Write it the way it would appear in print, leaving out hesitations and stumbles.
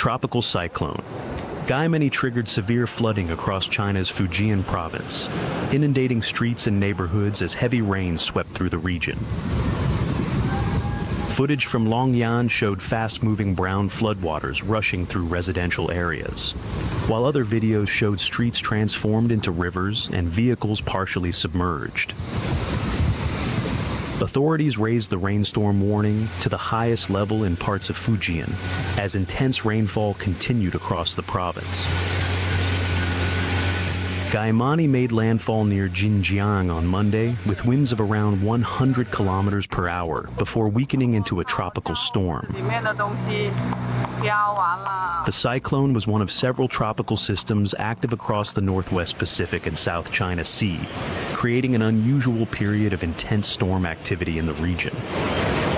Tropical cyclone. Gaimani triggered severe flooding across China's Fujian province, inundating streets and neighborhoods as heavy rain swept through the region. Footage from Longyan showed fast-moving brown floodwaters rushing through residential areas, while other videos showed streets transformed into rivers and vehicles partially submerged. Authorities raised the rainstorm warning to the highest level in parts of Fujian as intense rainfall continued across the province. Gaimani made landfall near Jinjiang on Monday with winds of around 100 kilometers per hour before weakening into a tropical storm. The cyclone was one of several tropical systems active across the Northwest Pacific and South China Sea, creating an unusual period of intense storm activity in the region.